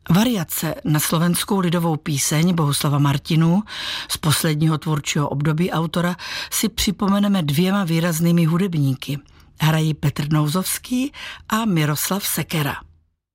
Variace na slovenskou lidovou píseň Bohuslava Martinu z posledního tvůrčího období autora si připomeneme dvěma výraznými hudebníky. Hrají Petr Nouzovský a Miroslav Sekera.